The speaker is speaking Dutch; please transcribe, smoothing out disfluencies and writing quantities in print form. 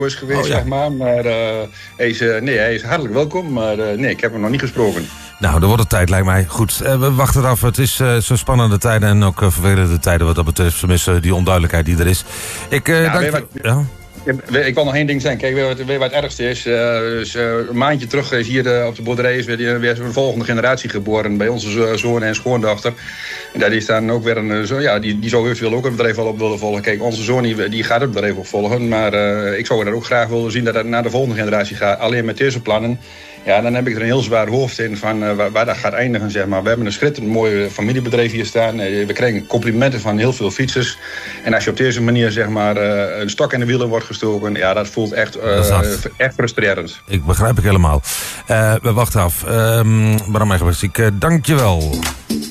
is geweest, zeg maar. Maar hij is hartelijk welkom. Maar nee, ik heb hem nog niet gesproken. Nou, dan wordt het tijd, lijkt mij. Goed, we wachten af. Het is zo'n spannende tijden en ook vervelende tijden wat dat betreft. Tenminste, die onduidelijkheid die er is. Ik wil nog één ding zeggen. Kijk, weet je wat het ergste is? Een maandje terug is hier op de boerderij is weer een volgende generatie geboren. Bij onze zoon en schoondochter. En daar is dan ook weer een zoon. Die zou eventueel ook het bedrijf wel op willen volgen. Kijk, onze zoon die gaat het bedrijf ook volgen. Maar ik zou dat ook graag willen zien dat het naar de volgende generatie gaat. Alleen met deze plannen. Ja, dan heb ik er een heel zwaar hoofd in van waar dat gaat eindigen, zeg maar. We hebben een schitterend mooi familiebedrijf hier staan. We krijgen complimenten van heel veel fietsers. En als je op deze manier, zeg maar, een stok in de wielen wordt gestoken, ja, dat voelt echt frustrerend. Ik begrijp ik helemaal. We wachten af. Ik dank je wel.